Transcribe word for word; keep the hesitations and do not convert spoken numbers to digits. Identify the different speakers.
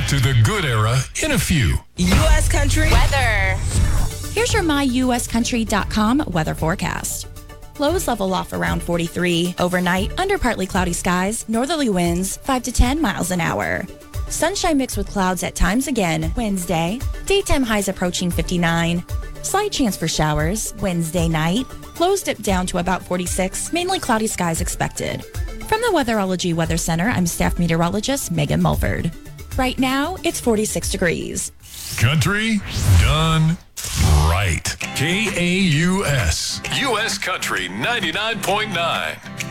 Speaker 1: to the good era in a few.
Speaker 2: U S Country
Speaker 3: weather.
Speaker 4: Here's your my U S country dot com weather forecast. Lows level off around forty-three. Overnight, under partly cloudy skies, northerly winds five to ten miles an hour. Sunshine mixed with clouds at times again Wednesday. Daytime highs approaching fifty-nine. Slight chance for showers Wednesday night. Lows dip down to about forty-six. Mainly cloudy skies expected. From the Weatherology Weather Center, I'm staff meteorologist Megan Mulford. Right now, it's forty-six degrees.
Speaker 1: Country done right. K A U S. U S Country ninety-nine point nine.